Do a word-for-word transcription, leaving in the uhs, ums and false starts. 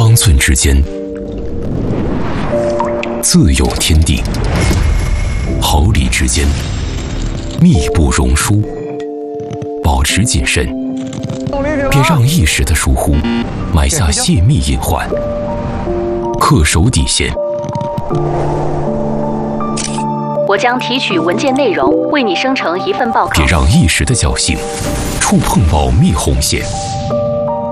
方寸之间，自有天地；毫厘之间，密不容疏。保持谨慎，别让一时的疏忽埋下泄密隐患。恪守底线。 我将提取文件内容，为你生成一份报告。 别让一时的侥幸触碰保密红线。